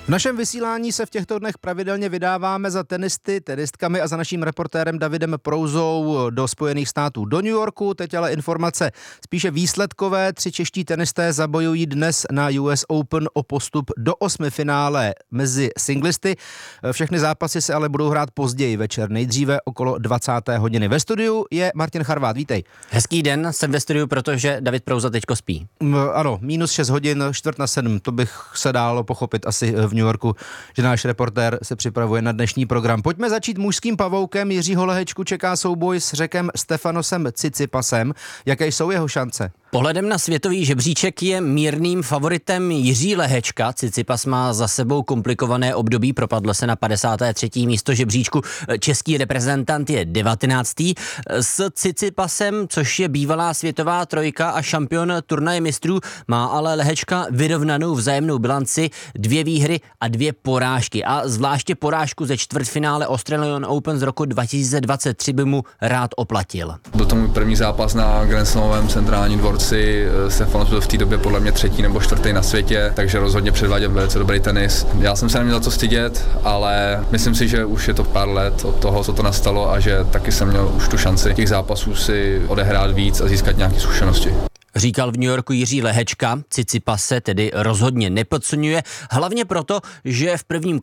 V našem vysílání se v těchto dnech pravidelně vydáváme za tenisty, tenistkami a za naším reportérem Davidem Prouzou do Spojených států, do New Yorku. Teď ale informace spíše výsledkové. 3 čeští tenisté zabojují dnes na US Open o postup do 8. finále mezi singlisty. Všechny zápasy se ale budou hrát později večer, nejdříve okolo 20. hodiny. Ve studiu je Martin Charvát, vítej. Hezký den, jsem ve studiu, protože David Prouza teďko spí. Ano, minus 6 hodin, 6:45, to bych se dalo pochopit asi v New Yorku, že náš reportér se připravuje na dnešní program. Pojďme začít mužským pavoukem. Jiřího Lehečku čeká souboj s Řekem Stefanosem Tsitsipasem. Jaké jsou jeho šance? Pohledem na světový žebříček je mírným favoritem Jiří Lehečka. Tsitsipas má za sebou komplikované období, propadl se na 53. místo žebříčku. Český reprezentant je 19. S Tsitsipasem, což je bývalá světová trojka a šampion turnaje mistrů, má ale Lehečka vyrovnanou vzájemnou bilanci, 2 výhry a 2 porážky. A zvláště porážku ze čtvrtfinále Australian Open z roku 2023 by mu rád oplatil. Byl to můj první zápas na Grand Slamovém centrální dvorci. Stefanos byl v té době podle mě 3. nebo 4. na světě, takže rozhodně předváděl velice dobrý tenis. Já jsem se neměl za co stydět, ale myslím si, že už je to pár let od toho, co to nastalo a že taky jsem měl už tu šanci těch zápasů si odehrát víc a získat nějaké zkušenosti. Říkal v New Yorku Jiří Lehečka. Tsitsipas se tedy rozhodně nepodceňuje, hlavně proto, že v prvním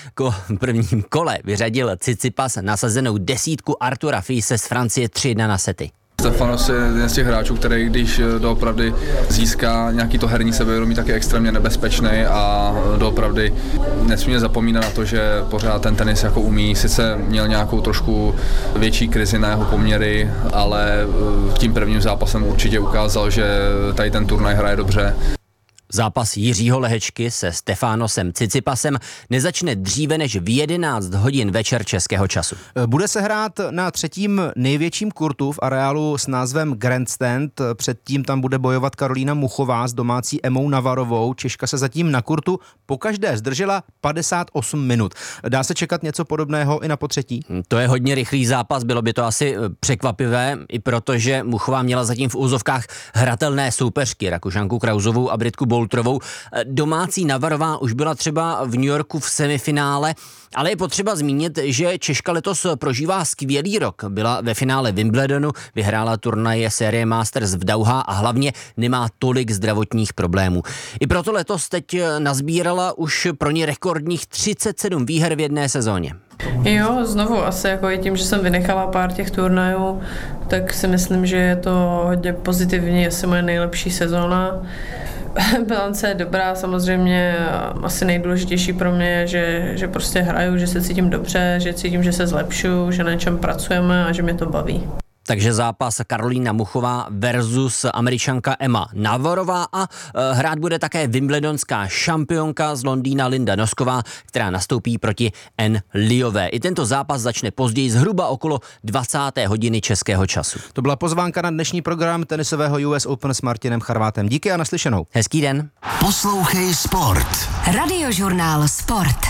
kole vyřadil Tsitsipas nasazenou 10 Artura Fise z Francie 3-1 na sety. Stefanos je jeden z těch hráčů, který když doopravdy získá nějaký to herní sebevědomí, tak je extrémně nebezpečný a doopravdy nesmíme zapomínat na to, že pořád ten tenis jako umí. Sice měl nějakou trošku větší krizi na jeho poměry, ale tím prvním zápasem určitě ukázal, že tady ten turnaj hraje dobře. Zápas Jiřího Lehečky se Stefanosem Tsitsipasem nezačne dříve než v 11 hodin večer českého času. Bude se hrát na 3. největším kurtu v areálu s názvem Grandstand. Předtím tam bude bojovat Karolína Muchová s domácí Emou Navarovou. Češka se zatím na kurtu pokaždé zdržela 58 minut. Dá se čekat něco podobného i na potřetí? To je hodně rychlý zápas, bylo by to asi překvapivé, i protože Muchová měla zatím v úzovkách hratelné soupeřky, Rakušanku Krausovou a Britku Boulterovou. Domácí Navarová už byla třeba v New Yorku v semifinále, ale je potřeba zmínit, že Češka letos prožívá skvělý rok. Byla ve finále Wimbledonu, vyhrála turnaje série Masters v Dauhá a hlavně nemá tolik zdravotních problémů. I proto letos teď nazbírala už pro ní rekordních 37 výher v jedné sezóně. Jo, znovu asi jako i tím, že jsem vynechala pár těch turnajů, tak si myslím, že je to hodně pozitivní, asi moje nejlepší sezóna. Bilance je dobrá, samozřejmě asi nejdůležitější pro mě je, že prostě hraju, že se cítím dobře, že cítím, že se zlepšuju, že na něčem pracujeme a že mě to baví. Takže zápas Karolína Muchová versus Američanka Emma Navarová a hrát bude také wimbledonská šampionka z Londýna Linda Nosková, která nastoupí proti Anne Liové. I tento zápas začne později zhruba okolo 20. hodiny českého času. To byla pozvánka na dnešní program tenisového US Open s Martinem Charvátem. Díky a naslyšenou. Hezký den. Poslouchej Sport. Radiožurnál Sport.